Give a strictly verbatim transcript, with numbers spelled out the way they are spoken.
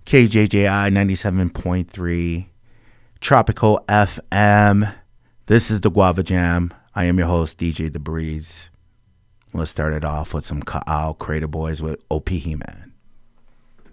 K J J I ninety-seven point three, Tropical F M. This is the Guava Jam. I am your host, D J The Breeze. Let's start it off with some Ka'al Crater Boys with O P He-Man.